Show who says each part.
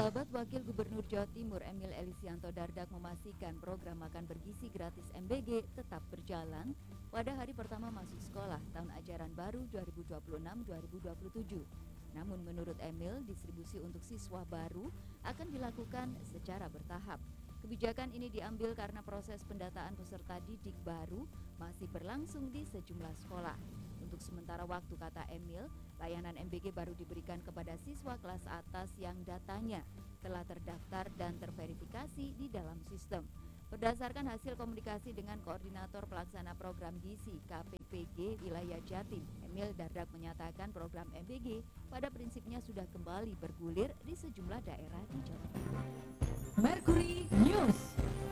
Speaker 1: Sahabat Wakil Gubernur Jawa Timur Emil Elisianto Dardak memastikan program makan bergizi gratis MBG tetap berjalan pada hari pertama masuk sekolah tahun ajaran baru 2026-2027. Namun menurut Emil, distribusi untuk siswa baru akan dilakukan secara bertahap. Kebijakan ini diambil karena proses pendataan peserta didik baru masih berlangsung di sejumlah sekolah. Untuk sementara waktu, kata Emil, layanan MBG baru diberikan kepada siswa kelas atas yang datanya telah terdaftar dan terverifikasi di dalam sistem. Berdasarkan hasil komunikasi dengan Koordinator Pelaksana Program Gizi KPPG Wilayah Jatim, Emil Dardak menyatakan program MBG pada prinsipnya sudah kembali bergulir di sejumlah daerah di Jawa Timur.
Speaker 2: Mercury News.